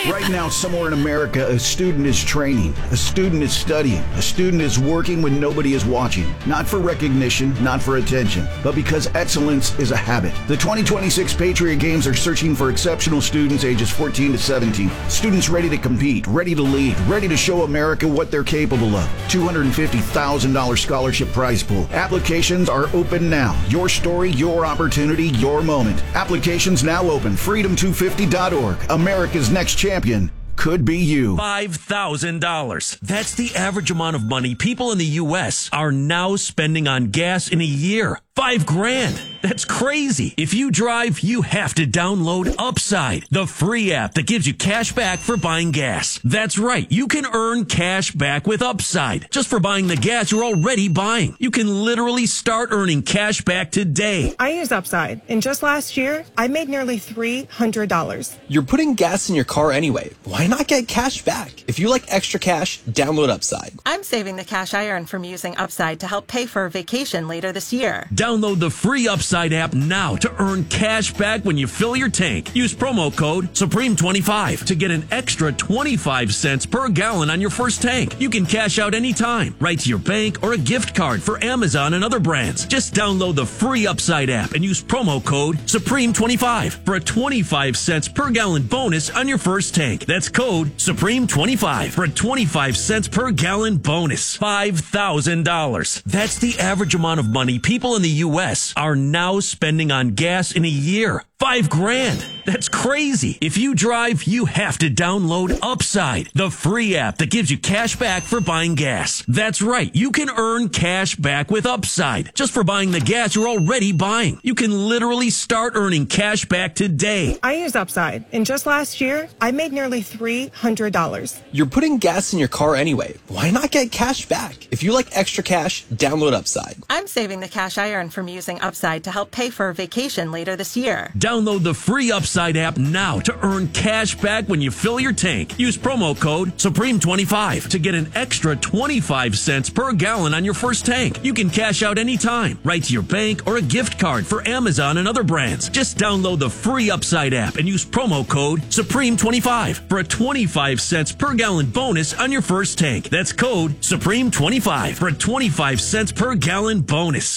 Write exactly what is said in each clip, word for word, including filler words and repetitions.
Right now, somewhere in America, a student is training, a student is studying, a student is working when nobody is watching. Not for recognition, not for attention, but because excellence is a habit. The twenty twenty-six Patriot Games are searching for exceptional students ages fourteen to seventeen. Students ready to compete, ready to lead, ready to show America what they're capable of. two hundred fifty thousand dollars scholarship prize pool. Applications are open now. Your story, your opportunity, your moment. Applications now open. freedom two fifty dot org. America's next champion could be you. five thousand dollars. That's the average amount of money people in the U S are now spending on gas in a year. Five grand. That's crazy. If you drive, you have to download Upside, the free app that gives you cash back for buying gas. That's right. You can earn cash back with Upside just for buying the gas you're already buying. You can literally start earning cash back today. I use Upside, and just last year, I made nearly three hundred dollars. You're putting gas in your car anyway. Why not get cash back? If you like extra cash, download Upside. I'm saving the cash I earn from using Upside to help pay for a vacation later this year. Download the free Upside app now to earn cash back when you fill your tank. Use promo code Supreme twenty-five to get an extra twenty-five cents per gallon on your first tank. You can cash out anytime, right to your bank or a gift card for Amazon and other brands. Just download the free Upside app and use promo code Supreme twenty-five for a twenty-five cents per gallon bonus on your first tank. That's code Supreme twenty-five for a twenty-five cents per gallon bonus. five thousand dollars. That's the average amount of money people in the U S are now spending on gas in a year. Five grand. That's crazy. If you drive, you have to download Upside, the free app that gives you cash back for buying gas. That's right. You can earn cash back with Upside just for buying the gas you're already buying. You can literally start earning cash back today. I use Upside, and just last year, I made nearly three hundred dollars. You're putting gas in your car anyway. Why not get cash back? If you like extra cash, download Upside. I'm saving the cash I earn from using Upside to help pay for a vacation later this year. Download the free Upside app now to earn cash back when you fill your tank. Use promo code Supreme twenty-five to get an extra twenty-five cents per gallon on your first tank. You can cash out anytime, right to your bank or a gift card for Amazon and other brands. Just download the free Upside app and use promo code Supreme twenty-five for a twenty-five cents per gallon bonus on your first tank. That's code Supreme twenty-five for a twenty-five cents per gallon bonus.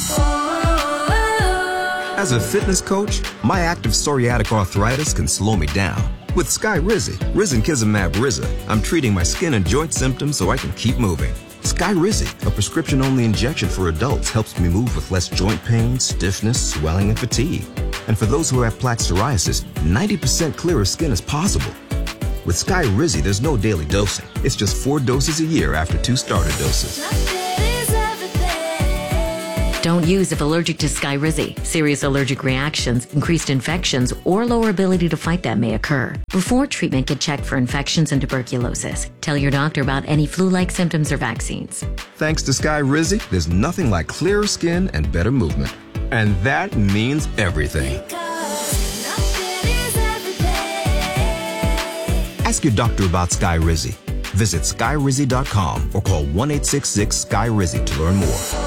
As a fitness coach, my active psoriatic arthritis can slow me down. With Skyrizi, risankizumab Riza, I'm treating my skin and joint symptoms so I can keep moving. Skyrizi, a prescription-only injection for adults, helps me move with less joint pain, stiffness, swelling, and fatigue. And for those who have plaque psoriasis, ninety percent clearer skin is possible. With Skyrizi, there's no daily dosing. It's just four doses a year after two starter doses. Don't use if allergic to Skyrizi. Serious allergic reactions, increased infections, or lower ability to fight them may occur. Before treatment, get checked for infections and tuberculosis. Tell your doctor about any flu-like symptoms or vaccines. Thanks to Skyrizi, there's nothing like clearer skin and better movement. And that means everything. Ask your doctor about Skyrizi. Visit Skyrizi dot com or call one eight six six Sky Rizi to learn more.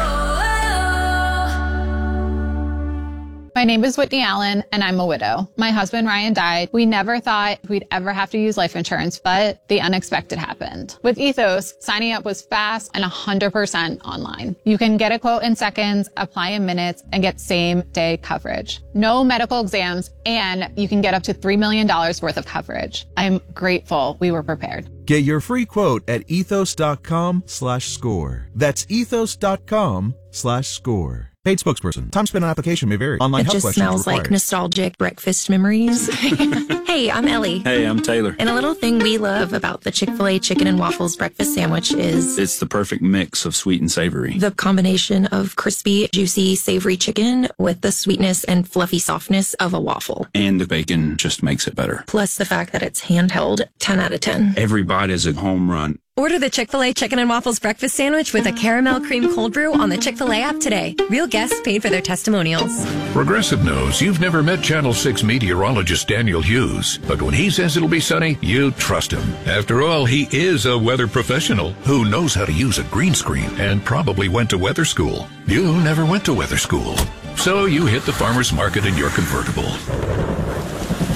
My name is Whitney Allen, and I'm a widow. My husband, Ryan, died. We never thought we'd ever have to use life insurance, but the unexpected happened. With Ethos, signing up was fast and one hundred percent online. You can get a quote in seconds, apply in minutes, and get same-day coverage. No medical exams, and you can get up to three million dollars worth of coverage. I'm grateful we were prepared. Get your free quote at ethos.com slash score. That's ethos.com slash score. Paid spokesperson. Time spent on application may vary. Online it health just questions smells required. like nostalgic breakfast memories. Hey, I'm Ellie. Hey, I'm Taylor. And a little thing we love about the Chick-fil-A chicken and waffles breakfast sandwich is it's the perfect mix of sweet and savory. The combination of crispy, juicy, savory chicken with the sweetness and fluffy softness of a waffle. And the bacon just makes it better. Plus the fact that it's handheld, ten out of ten. Every bite is a home run. Order the Chick-fil-A Chicken and Waffles breakfast sandwich with a caramel cream cold brew on the Chick-fil-A app today. Real guests paid for their testimonials. Progressive knows you've never met Channel six meteorologist Daniel Hughes, but when he says it'll be sunny, you trust him. After all, he is a weather professional who knows how to use a green screen and probably went to weather school. You never went to weather school, so you hit the farmer's market in your convertible.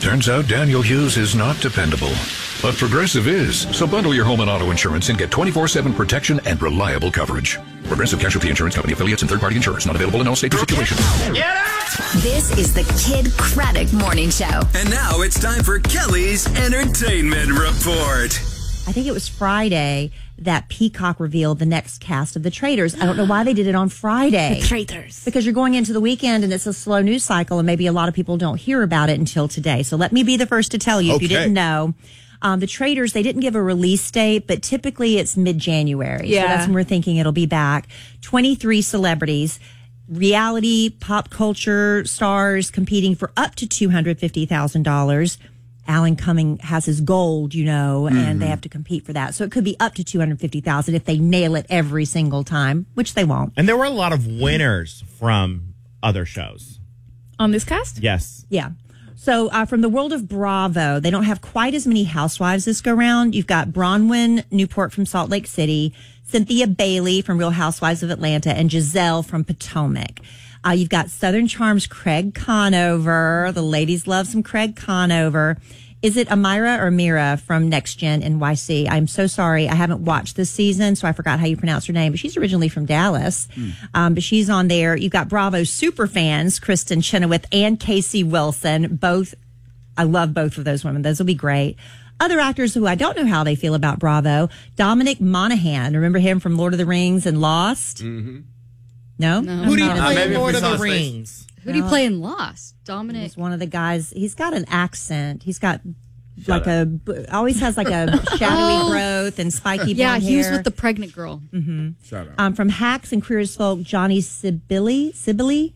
Turns out Daniel Hughes is not dependable. But Progressive is. So bundle your home and auto insurance and get twenty-four seven protection and reliable coverage. Progressive Casualty Insurance Company affiliates and third-party insurers. Not available in all states or situations. Get out! This is the Kid Craddock Morning Show. And now it's time for Kelly's Entertainment Report. I think it was Friday that Peacock revealed the next cast of The Traitors. I don't know why they did it on Friday. The Traitors. Because you're going into the weekend and it's a slow news cycle and maybe a lot of people don't hear about it until today. So let me be the first to tell you okay. if you didn't know. Um, the Traitors, they didn't give a release date, but typically it's mid-January. Yeah. So that's when we're thinking it'll be back. twenty-three celebrities, reality, pop culture stars competing for up to two hundred fifty thousand dollars. Alan Cumming has his gold, you know, and Mm-hmm. they have to compete for that. So it could be up to two hundred fifty thousand if they nail it every single time, which they won't. And there were a lot of winners from other shows. On this cast? Yes. Yeah. So uh, from the world of Bravo, they don't have quite as many housewives this go round. You've got Bronwyn Newport from Salt Lake City, Cynthia Bailey from Real Housewives of Atlanta, and Giselle from Potomac. Uh, you've got Southern Charm's Craig Conover. The ladies love some Craig Conover. Is it Amira or Mira from Next Gen N Y C? I'm so sorry. I haven't watched this season, so I forgot how you pronounce her name. But she's originally from Dallas. Mm. Um, but she's on there. You've got Bravo super fans, Kristen Chenoweth and Casey Wilson. Both, I love both of those women. Those will be great. Other actors who I don't know how they feel about Bravo. Dominic Monaghan. Remember him from Lord of the Rings and Lost? Mm-hmm. No? No. Who do you Uh, play maybe in Lord if of we the saw his face. Rings? Who do you play in Lost? Dominic. He's one of the guys. He's got an accent. He's got Shut like a, always has like a shadowy Oh. growth and spiky blonde Yeah, he was hair. with the pregnant girl. Mm-hmm. Shut up. Um, from Hacks and Queer as Folk, Johnny Sibili, Sibili.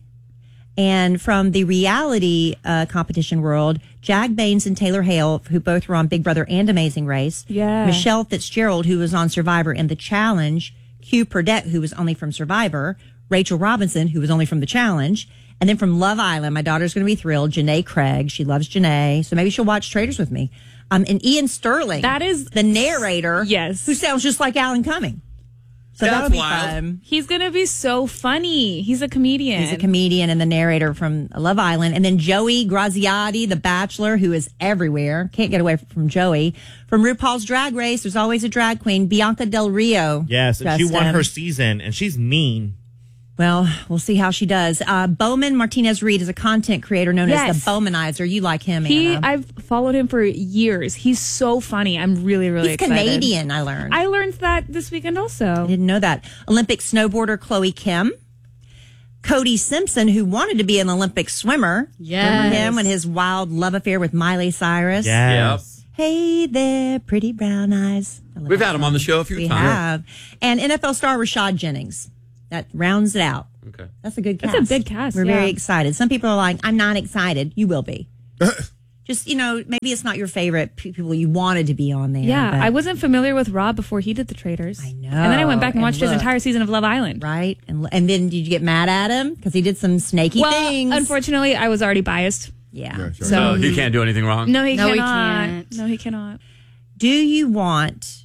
And from the reality uh, competition world, Jag Baines and Taylor Hale, who both were on Big Brother and Amazing Race. Yeah. Michelle Fitzgerald, who was on Survivor and The Challenge. Hugh Purdett, who was only from Survivor. Rachel Robinson, who was only from The Challenge. And then from Love Island, my daughter's going to be thrilled, Janae Craig. She loves Janae. So maybe she'll watch Traitors with me. Um, and Ian Sterling. That is the narrator. Yes. Who sounds just like Alan Cumming. So That's that'll be wild. fun. He's going to be so funny. He's a comedian. He's a comedian and the narrator from Love Island. And then Joey Graziati, the Bachelor, who is everywhere. Can't get away from Joey. From RuPaul's Drag Race, there's always a drag queen, Bianca Del Rio. Yes, and she won Justin. her season, and she's mean. Well, we'll see how she does. Uh, Bowman Martinez-Reed is a content creator known Yes. as the Bowmanizer. You like him, He, Anna. I've followed him for years. He's so funny. I'm really, really He's excited. Canadian, I learned. I learned that this weekend also. I didn't know that. Olympic snowboarder Chloe Kim. Cody Simpson, who wanted to be an Olympic swimmer. Yes. Remember him and his wild love affair with Miley Cyrus? Yes. Hey there, pretty brown eyes. I love We've that had him on the show a few We times. have. And N F L star Rashad Jennings. That rounds it out. Okay. That's a good cast. That's a big cast, We're yeah. very excited. Some people are like, I'm not excited. You will be. Just, you know, maybe it's not your favorite pe- people you wanted to be on there. Yeah, but- I wasn't familiar with Rob before he did The Traitors. I know. And then I went back and And watched his look. entire season of Love Island. Right. And and then did you get mad at him? Because he did some snaky well, things. unfortunately, I was already biased. Yeah. So, so he can't do anything wrong? No, he No, he cannot. can't. No, he cannot. Do you want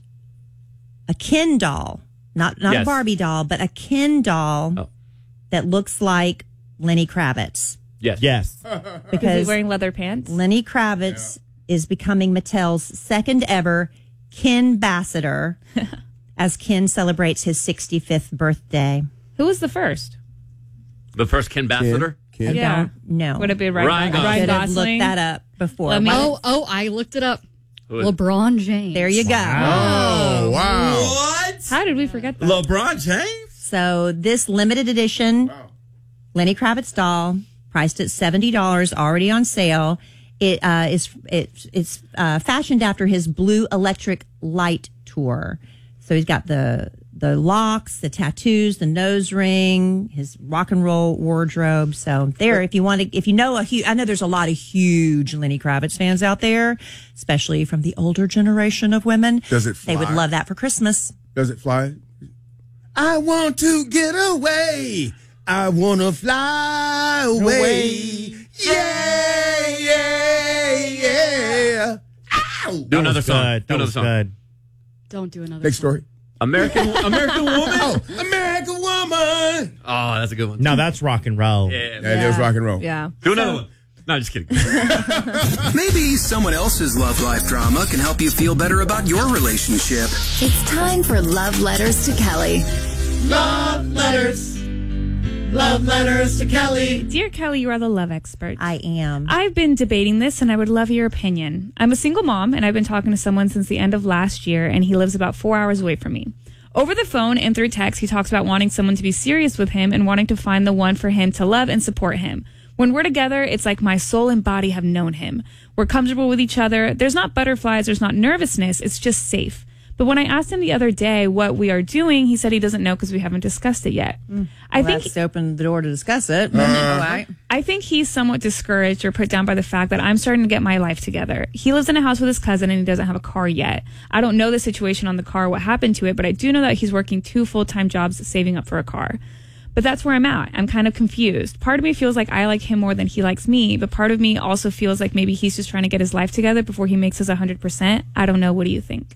a Ken doll? Not not a Yes. Barbie doll, but a Ken doll Oh. that looks like Lenny Kravitz. Yes. Yes. Is Because he wearing leather pants? Lenny Kravitz is becoming Mattel's second ever Ken ambassador as Ken celebrates his sixty-fifth birthday. Who was the first? The first Ken Ambassador? I Yeah. don't know. Would it be Ryan, Ryan Ryan, Gosling. I should have Gosling? looked that up before. Let me- Why- Oh, oh, I looked it up. Who is- LeBron James. There you go. Oh, wow. What? How did we forget that? LeBron James? So this limited edition Lenny Kravitz doll, priced at seventy dollars, already on sale. It uh, is it, it's uh, fashioned after his Blue Electric Light tour. So he's got the the locks, the tattoos, the nose ring, his rock and roll wardrobe. So there, if you want to, if you know a huge, I know there's a lot of huge Lenny Kravitz fans out there, especially from the older generation of women. Does it They would fly? love that for Christmas. Does it fly? I want to get away. I want to fly away. Away. Yeah, yeah, yeah. Ow! Do another was song. good. Do That another was song. good. Don't do another. Next story. American American Woman? Oh, American Woman. Oh, that's a good one. No, that's rock and roll. Yeah. Yeah, there's rock and roll. Yeah. Do another one. No, just kidding. Maybe someone else's love life drama can help you feel better about your relationship. It's time for Love Letters to Kelly. Love letters. Love letters to Kelly. Dear Kelly, you are the love expert. I am. I've been debating this and I would love your opinion. I'm a single mom and I've been talking to someone since the end of last year and he lives about four hours away from me. Over the phone and through text, he talks about wanting someone to be serious with him and wanting to find the one for him to love and support him. When we're together, it's like my soul and body have known him. We're comfortable with each other. There's not butterflies. There's not nervousness. It's just safe. But when I asked him the other day what we are doing, he said he doesn't know because we haven't discussed it yet. Mm. I well, think that's opened the door to discuss it. Uh, All right. I think he's somewhat discouraged or put down by the fact that I'm starting to get my life together. He lives in a house with his cousin and he doesn't have a car yet. I don't know the situation on the car, what happened to it, but I do know that he's working two full-time jobs saving up for a car. But that's where I'm at. I'm kind of confused. Part of me feels like I like him more than he likes me, but part of me also feels like maybe he's just trying to get his life together before he makes his one hundred percent. I don't know. What do you think?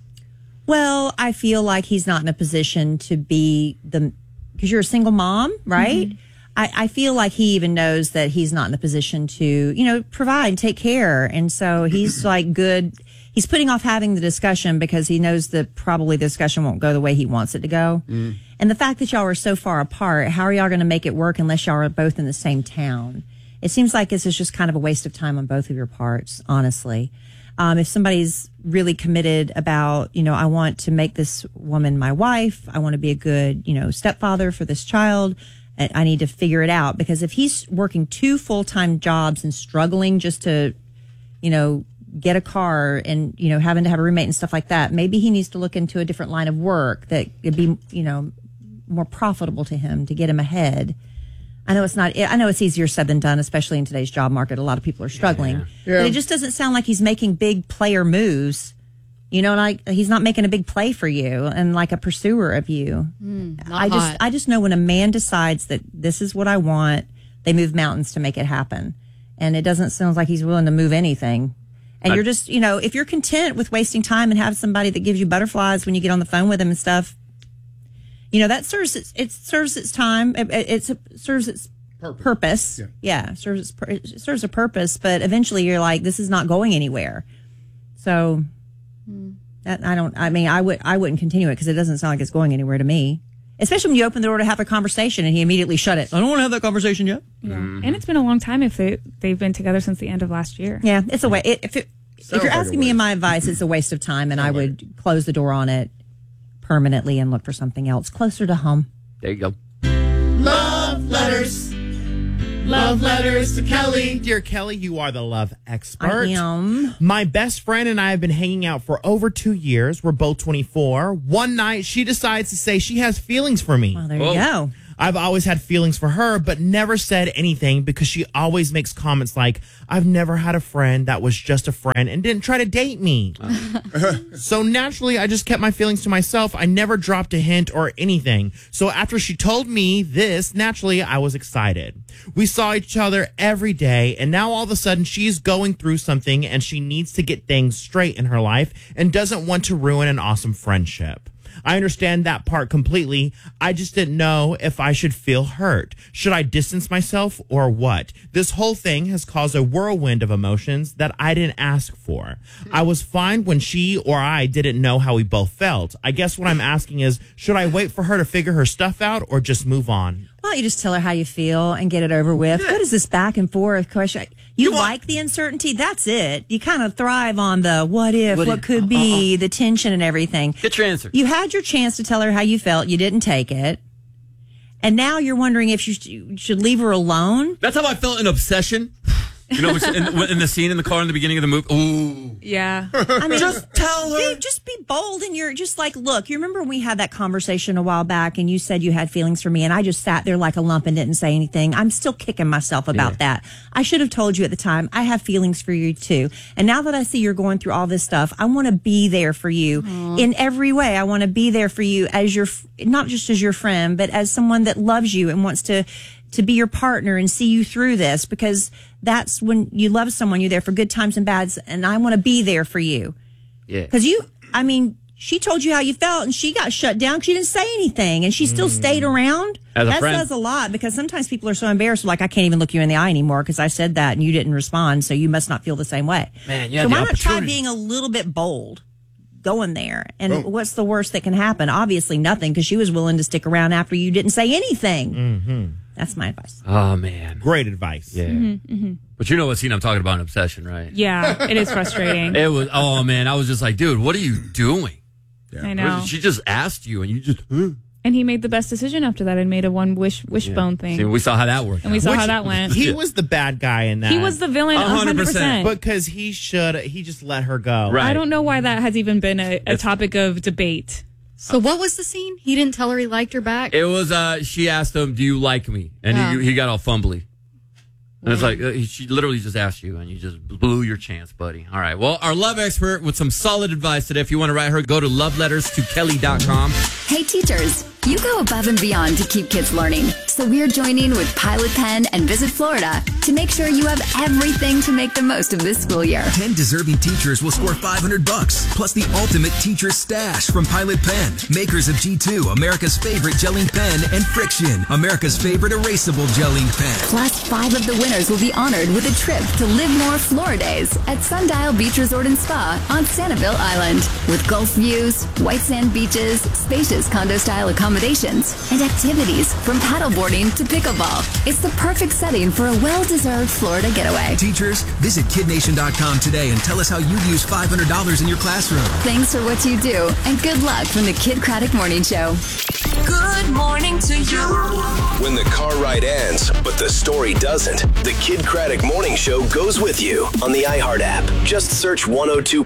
Well, I feel like he's not in a position to be the, because you're a single mom, right? Mm-hmm. I, I feel like he even knows that he's not in a position to, you know, provide and take care. And so he's like good. He's putting off having the discussion because he knows that probably the discussion won't go the way he wants it to go. Mm. And the fact that y'all are so far apart, how are y'all going to make it work unless y'all are both in the same town? It seems like this is just kind of a waste of time on both of your parts, honestly. Um, if somebody's really committed about, you know, I want to make this woman my wife, I want to be a good, you know, stepfather for this child, and I need to figure it out. Because if he's working two full-time jobs and struggling just to, you know, get a car and, you know, having to have a roommate and stuff like that, maybe he needs to look into a different line of work that could be, you know, more profitable to him to get him ahead. I know it's not, I know it's easier said than done, especially in today's job market. A lot of people are struggling. Yeah. Yeah. But it just doesn't sound like he's making big player moves. You know, like he's not making a big play for you and like a pursuer of you. Mm, I just, hot. I just know when a man decides that this is what I want, they move mountains to make it happen. And it doesn't sound like he's willing to move anything. And I, you're just, you know, if you're content with wasting time and have somebody that gives you butterflies when you get on the phone with him and stuff, you know, that serves its, it serves its time. It, it, it serves its purpose. purpose. Yeah. yeah, serves its, it serves a purpose. But eventually, you're like, this is not going anywhere. So, mm. that I don't. I mean, I would. I wouldn't continue it because it doesn't sound like it's going anywhere to me. Especially when you open the door to have a conversation and he immediately shut it. I don't want to have that conversation yet. Yeah, mm. and it's been a long time if they they've been together since the end of last year. Yeah, it's a way. It, if it, if you're asking like me my advice, it's a waste of time, and I would close the door on it permanently and look for something else closer to home. There you go. Love letters. Love letters to Kelly. Dear Kelly, you are the love expert. I am. My best friend and I have been hanging out for over two years. We're both twenty-four. One night, she decides to say she has feelings for me. Well, there you go. I've always had feelings for her, but never said anything because she always makes comments like, I've never had a friend that was just a friend and didn't try to date me. So naturally, I just kept my feelings to myself. I never dropped a hint or anything. So after she told me this, naturally, I was excited. We saw each other every day, and now all of a sudden, she's going through something and she needs to get things straight in her life and doesn't want to ruin an awesome friendship. I understand that part completely. I just didn't know if I should feel hurt. Should I distance myself or what? This whole thing has caused a whirlwind of emotions that I didn't ask for. I was fine when she or I didn't know how we both felt. I guess what I'm asking is, should I wait for her to figure her stuff out or just move on? Why don't you just tell her how you feel and get it over with? What is this back and forth question? You, you like the uncertainty? That's it. You kind of thrive on the what if, what, what if, could be, uh-uh. the tension and everything. Get your answer. You had your chance to tell her how you felt. You didn't take it. And now you're wondering if you, sh- you should leave her alone? That's how I felt in Obsession. You know, in, in the scene in the car in the beginning of the movie. Ooh. Yeah. I mean, just tell her. Be, just be bold and you're just like, look, you remember when we had that conversation a while back and you said you had feelings for me and I just sat there like a lump and didn't say anything. I'm still kicking myself about yeah. that. I should have told you at the time, I have feelings for you too. And now that I see you're going through all this stuff, I want to be there for you Aww. in every way. I want to be there for you as your, not just as your friend, but as someone that loves you and wants to to be your partner and see you through this, because that's when you love someone, you're there for good times and bads, and I want to be there for you. Yeah. Because you, I mean, she told you how you felt and she got shut down because she didn't say anything and she still stayed around. As a that friend. says a lot because sometimes people are so embarrassed, like, I can't even look you in the eye anymore because I said that and you didn't respond, so you must not feel the same way. Man, yeah, so the why not try opportunity. being a little bit bold going there? And Oh. what's the worst that can happen? Obviously nothing, because she was willing to stick around after you didn't say anything. Mm-hmm. That's my advice. Oh, man. Great advice. Yeah. Mm-hmm, mm-hmm. But you know what scene I'm talking about in Obsession, right? Yeah, it is frustrating. It was, oh, man. I was just like, dude, what are you doing? I know. She just asked you, and you just, huh? And he made the best decision after that and made a one wish wishbone thing. See, we saw how that worked. And we out. saw Which- how that went. He was the bad guy in that. He was the villain one hundred percent. Because he should, he just let her go. I don't know why that has even been a, a topic of debate. So what was the scene? He didn't tell her he liked her back? It was, uh, she asked him, do you like me? And Yeah. he, he got all fumbly. And it's like, uh, she literally just asked you, and you just blew your chance, buddy. All right. Well, our love expert with some solid advice today. If you want to write her, go to love letters to kelly dot com. Hey teachers, you go above and beyond to keep kids learning. So we're joining with Pilot Pen and Visit Florida to make sure you have everything to make the most of this school year. ten deserving teachers will score five hundred bucks, plus the ultimate teacher stash from Pilot Pen, makers of G two, America's favorite gelling pen, and Friction, America's favorite erasable gelling pen. Plus, five of the winners will be honored with a trip to Live More Flora Days at Sundial Beach Resort and Spa on Sanibel Island. With Gulf views, white sand beaches, spacious condo-style accommodations, and activities from paddleboarding to pickleball. It's the perfect setting for a well-deserved Florida getaway. Teachers, visit kid nation dot com today and tell us how you use five hundred dollars in your classroom. Thanks for what you do, and good luck from the Kid Craddock Morning Show. Good morning to you. When the car ride ends, but the story doesn't, the Kid Craddock Morning Show goes with you on the iHeart app. Just search one oh two